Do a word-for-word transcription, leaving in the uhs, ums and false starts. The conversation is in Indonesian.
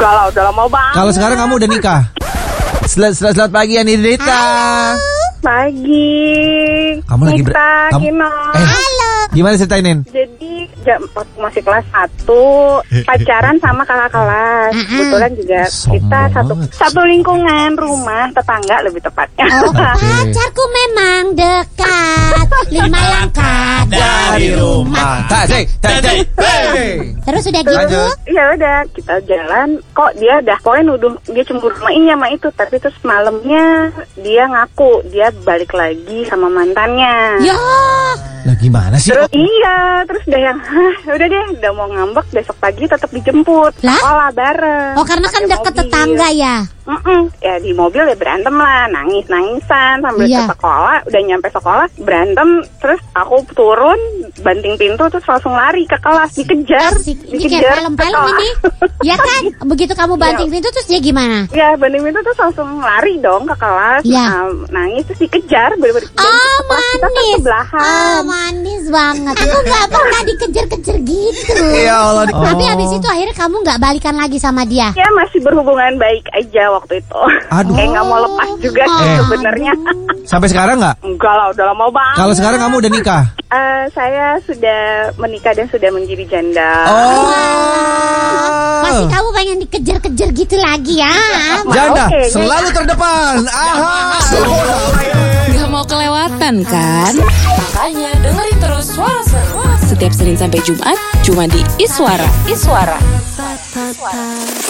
Enggak lah, udah lama banget. Kalau sekarang kamu udah nikah. Sel- sel- Selamat pagi Anindita. Pagi. Kamu lagi ber- Nita, kamu- Kino. Eh. Halo. Gimana ceritainin? Jadi jam waktu masih kelas satu pacaran sama kakak kelas. Kebetulan juga Sombong kita satu banget. satu lingkungan rumah tetangga lebih tepatnya. Oh, pacarku memang dekat. Lima langkah dari rumah. Tak, cek, tak, cek. Hey. Terus udah gitu? Lanjut. Ya udah kita jalan, kok dia dah pokoknya nuduh dia cemburu sama ini sama itu, tapi terus malamnya dia ngaku dia balik lagi sama mantannya. Ya. Lah gimana sih? Terus iya, terus udah yang, hah, udah deh, udah mau ngambek, besok pagi tetap dijemput, Lah? sekolah bareng. Oh, karena kan Pakai deket mobil. tetangga ya. Mm-mm. Ya di mobil ya berantem lah, nangis-nangisan sambil Iya. ke sekolah. Udah nyampe sekolah berantem, terus aku turun banting pintu terus langsung lari ke kelas, dikejar, Asik. Ini dikejar kayak ke film-film kelas. ini. Ya kan? Begitu kamu banting pintu terus dia gimana? Ya banting pintu terus langsung lari dong ke kelas, Iya. um, nangis terus dikejar, bener-bener dan Oh, kelas kita kan manis. sebelahan. Oh, manis banget. Aku nggak pernah dikejar-kejar gitu. Ya Allah. Tapi Oh. abis itu akhirnya kamu nggak balikan lagi sama dia. Ya masih berhubungan baik aja waktu itu. Aduh. Kayak nggak mau lepas juga sih Eh. sebenarnya. Sampai sekarang nggak? Enggak lah, udah lama banget. Kalau sekarang kamu udah nikah? Eh, saya sudah menikah dan sudah menjadi janda. Oh. Masih kamu pengen dikejar-kejar gitu lagi ya? Janda Oke, selalu terdepan. Aha. Gak mau kelewatan kan? Makanya dengerin terus Suara Seru setiap Senin sampai Jumat cuma di Iswara. Iswara. Iswara.